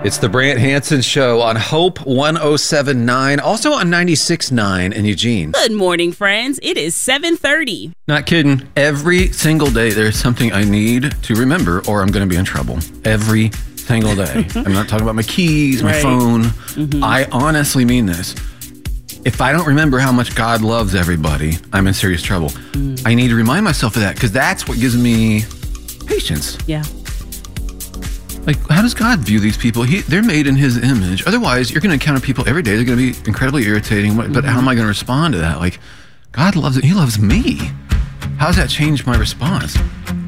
It's the Brant Hansen Show on Hope 107.9, also on 96.9 in Eugene. Good morning, friends. It is 7:30. Not kidding. Every single day there's something I need to remember or I'm going to be in trouble. Every single day. I'm not talking about my keys, my phone. I honestly mean this. If I don't remember how much God loves everybody, I'm in serious trouble. I need to remind myself of that because that's what gives me patience. Yeah. Like, how does God view these people? They're made in his image. Otherwise, you're going to encounter people every day. They're going to be incredibly irritating. But how am I going to respond to that? Like, God loves it. He loves me. How does that change my response?